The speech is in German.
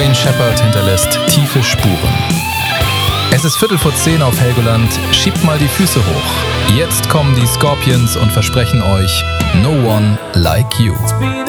Jermaine Shepard hinterlässt tiefe Spuren. Es ist 9:15 auf Helgoland, schiebt mal die Füße hoch. Jetzt kommen die Scorpions und versprechen euch No One Like You.